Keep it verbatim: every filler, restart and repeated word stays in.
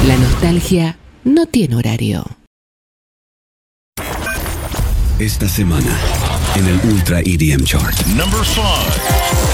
La nostalgia no tiene horario. Esta semana, en el Ultra E D M Chart. Number five.